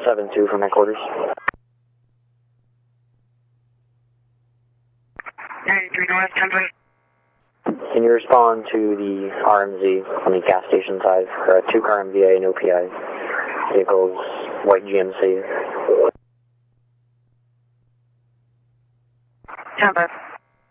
7-2 from headquarters. Hey, 3 North, 10-3. Can you respond to the RMZ on the gas station side for a 2-car MVA and OPI? Vehicles, white GMC. 10-5.